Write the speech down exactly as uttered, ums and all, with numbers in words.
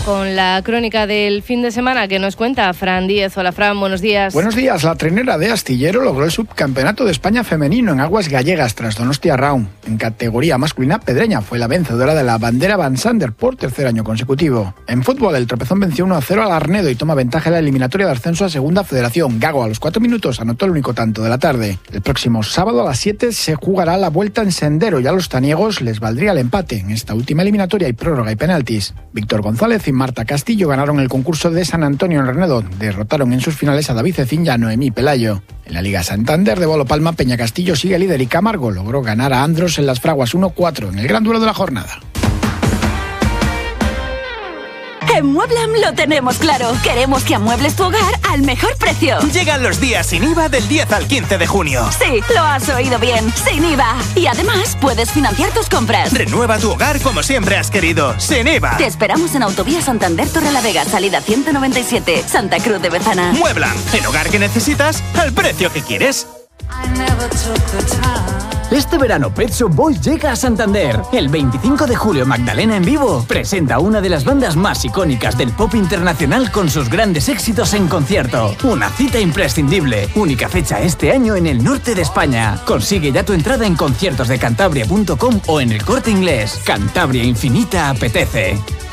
con la crónica del fin de semana que nos cuenta Fran Díez. Hola Fran, buenos días. Buenos días. La trenera de Astillero logró el subcampeonato de España femenino en aguas gallegas tras Donostia Round. En categoría masculina, Pedreña fue la vencedora de la bandera Van Sander por tercer año consecutivo. En fútbol, el Tropezón venció uno a cero al Arnedo y toma ventaja en la eliminatoria de ascenso a Segunda Federación. Gago a los cuatro minutos anotó el único tanto de la tarde. El próximo sábado a las siete se jugará la vuelta en Sendero y a los taniegos les valdría el empate. En esta última eliminatoria hay prórroga y penaltis. Víctor González y Marta Castillo ganaron el concurso de San Antonio en Renedo. Derrotaron en sus finales a David Cecín y a Noemí Pelayo. En la Liga Santander de Bolo Palma, Peña Castillo sigue líder y Camargo logró ganar a Andros en las Fraguas uno cuatro en el gran duelo de la jornada. En Mueblam lo tenemos claro. Queremos que amuebles tu hogar al mejor precio. Llegan los días sin I V A del diez al quince de junio. Sí, lo has oído bien. Sin I V A. Y además puedes financiar tus compras. Renueva tu hogar como siempre has querido. Sin I V A. Te esperamos en Autovía Santander Torrelavega, salida ciento noventa y siete, Santa Cruz de Bezana. Mueblam. El hogar que necesitas al precio que quieres. Este verano Pet Shop Boys llega a Santander. El veinticinco de julio Magdalena en vivo presenta una de las bandas más icónicas del pop internacional con sus grandes éxitos en concierto. Una cita imprescindible. Única fecha este año en el norte de España. Consigue ya tu entrada en conciertos de cantabria punto com o en el Corte Inglés. Cantabria Infinita apetece.